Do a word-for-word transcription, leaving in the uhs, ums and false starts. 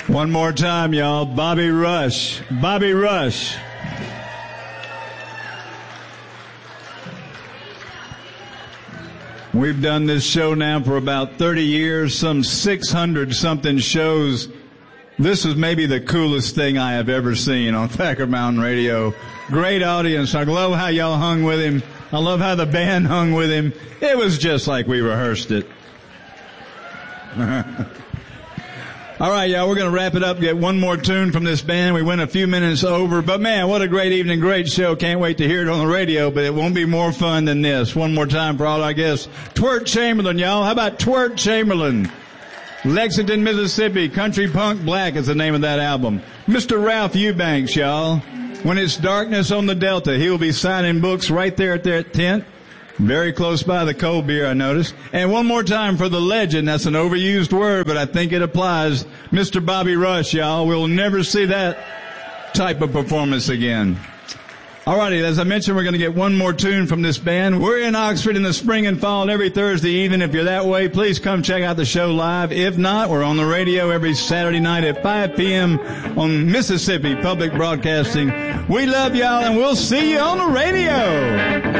One more time, y'all. Bobby Rush. Bobby Rush. We've done this show now for about thirty years, some six hundred something shows. This is maybe the coolest thing I have ever seen on Thacker Mountain Radio. Great audience. I love how y'all hung with him. I love how the band hung with him. It was just like we rehearsed it. All right, y'all, we're going to wrap it up, get one more tune from this band. We went a few minutes over, but man, what a great evening, great show. Can't wait to hear it on the radio, but it won't be more fun than this. One more time for all our guests. Twirt Chamberlain, y'all. How about Twirt Chamberlain? Lexington, Mississippi. Country Punk Black is the name of that album. Mister Ralph Eubanks, y'all. When It's Darkness on the Delta, he will be signing books right there at their tent. Very close by the cold beer, I noticed. And one more time for the legend. That's an overused word, but I think it applies. Mister Bobby Rush, y'all. We'll never see that type of performance again. Alrighty, as I mentioned, we're going to get one more tune from this band. We're in Oxford in the spring and fall every Thursday evening. If you're that way, please come check out the show live. If not, we're on the radio every Saturday night at five p.m. on Mississippi Public Broadcasting. We love y'all, and we'll see you on the radio.